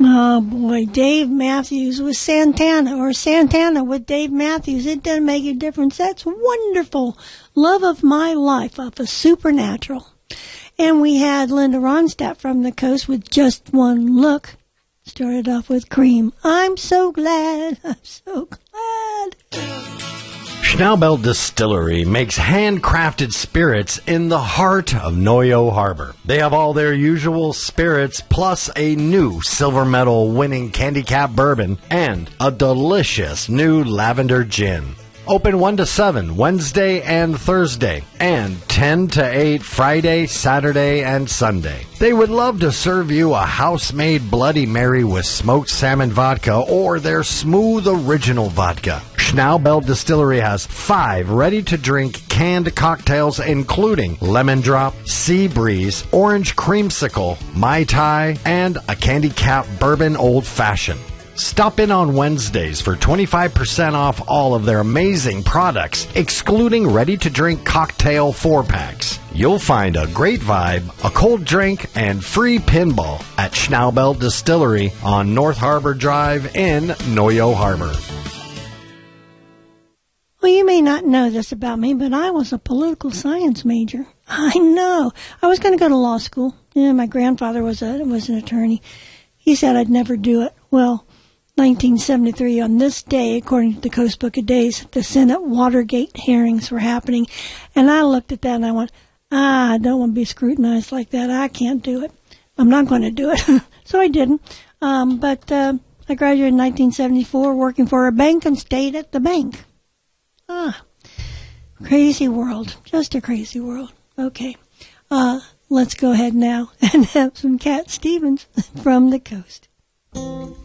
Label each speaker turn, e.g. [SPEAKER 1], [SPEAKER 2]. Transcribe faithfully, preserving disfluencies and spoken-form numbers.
[SPEAKER 1] Oh, boy, Dave Matthews with Santana, or Santana with Dave Matthews. It doesn't make a difference. That's wonderful. Love of My Life off of Supernatural. And we had Linda Ronstadt from the Coast with Just One Look. Started off with Cream. I'm so glad. I'm so glad.
[SPEAKER 2] Schnaubelt Distillery makes handcrafted spirits in the heart of Noyo Harbor. They have all their usual spirits, plus a new silver medal winning Candy Cap bourbon and a delicious new lavender gin. Open one to seven Wednesday and Thursday, and ten to eight Friday, Saturday, and Sunday. They would love to serve you a house-made Bloody Mary with smoked salmon vodka or their smooth original vodka. Schnaubelt Distillery has five ready-to-drink canned cocktails, including Lemon Drop, Sea Breeze, Orange Creamsicle, Mai Tai, and a Candy Cap Bourbon Old Fashioned. Stop in on Wednesdays for twenty-five percent off all of their amazing products, excluding ready-to-drink cocktail four-packs. You'll find a great vibe, a cold drink, and free pinball at Schnaubelt Distillery on North Harbor Drive in Noyo Harbor.
[SPEAKER 1] Well, you may not know this about me, but I was a political science major. I know. I was going to go to law school. Yeah, my grandfather was a was an attorney. He said I'd never do it. Well, nineteen seventy-three, on this day, according to the Coast Book of Days, the Senate Watergate hearings were happening. And I looked at that and I went, ah, I don't want to be scrutinized like that. I can't do it. I'm not going to do it. So I didn't. Um, but uh, I graduated in nineteen seventy-four working for a bank and stayed at the bank. Ah, crazy world. Just a crazy world. Okay. Uh, let's go ahead now and have some Cat Stevens from the Coast.